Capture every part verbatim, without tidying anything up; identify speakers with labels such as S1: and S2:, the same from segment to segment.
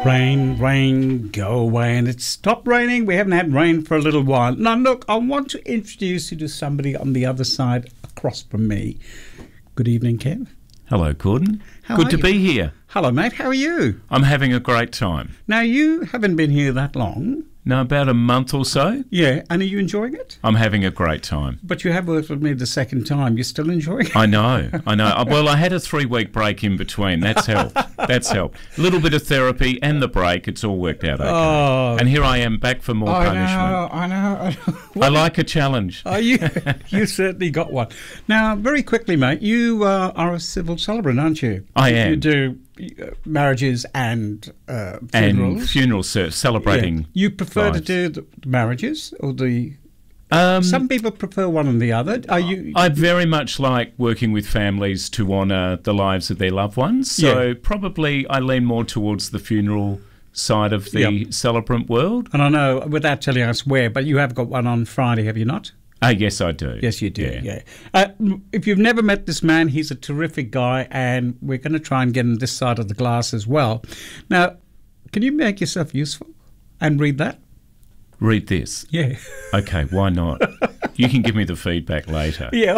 S1: Rain, rain, go away. And it's stopped raining. We haven't had rain for a little while. Now, look, I want to introduce you to somebody on the other side across from me. Good evening, Kev.
S2: Hello, Gordon.
S1: How
S2: Good
S1: are
S2: to
S1: you?
S2: be here.
S1: Hello, mate. How are you?
S2: I'm having a great time.
S1: Now, you haven't been here that long.
S2: Now, about a month or so,
S1: Yeah, and are you enjoying it?
S2: I'm having a great time.
S1: But you have worked with me the second time. You're still enjoying it?
S2: I know, I know. Uh, Well, I had a three-week break in between. That's helped. That's helped. A little bit of therapy and the break. It's all worked out okay.
S1: Oh.
S2: And here I am back for more
S1: I
S2: punishment.
S1: know, I know. I know.
S2: I like a challenge.
S1: Oh, you, you certainly got one. Now, very quickly, mate, you uh, are a civil celebrant, aren't you?
S2: I
S1: You-
S2: am.
S1: You do uh, marriages and uh, funerals.
S2: And funeral ser- celebrating.
S1: Yeah. You prefer
S2: lives.
S1: to do the marriages or the...
S2: Um,
S1: Some people prefer one and the other. Are you...
S2: I very much like working with families to honour the lives of their loved ones. So
S1: Yeah.
S2: probably I lean more towards the funeral side of the
S1: Yep.
S2: celebrant world.
S1: And I know, without telling us where, but you have got one on Friday, have you not?
S2: Ah, yes, I do.
S1: Yes, you do, yeah. Uh, if you've never met this man, he's a terrific guy, and we're going to try and get him this side of the glass as well. Now, can you make yourself useful and read that?
S2: Read this.
S1: Yeah.
S2: Okay, why not? You can give me the feedback later.
S1: Yeah.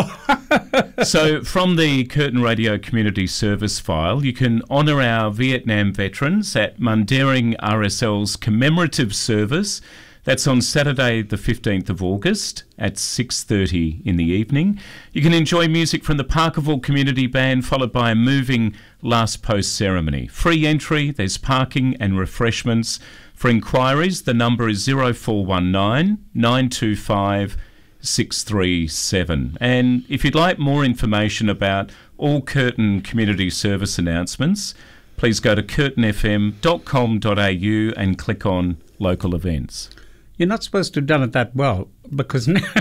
S2: So from the Curtin Radio Community Service file, you can honour our Vietnam veterans at Mundaring R S L's commemorative service. That's on Saturday the fifteenth of August at six thirty in the evening. You can enjoy music from the Parkerville Community Band, followed by a moving last post ceremony. Free entry, there's parking and refreshments. For inquiries, the number is zero four one nine, nine two five, six three seven. And if you'd like more information about all Curtin Community Service announcements, please go to curtin f m dot com dot a u and click on local events.
S1: You're not supposed to have done it that well, because...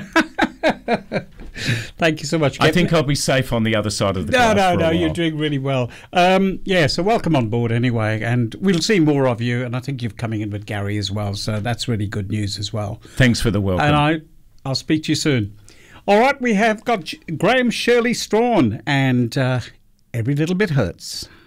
S1: Thank you so much,
S2: I
S1: Kevin.
S2: think I'll be safe on the other side of the
S1: No,
S2: glass
S1: no,
S2: for a
S1: no,
S2: while.
S1: you're doing really well. Um, yeah, so welcome on board anyway, and we'll see more of you, and I think you're coming in with Gary as well, so that's really good news as well.
S2: Thanks for the welcome.
S1: And I, I'll speak to you soon. All right, we have got Graham Shirley Strawn, and uh, Every Little Bit Hurts.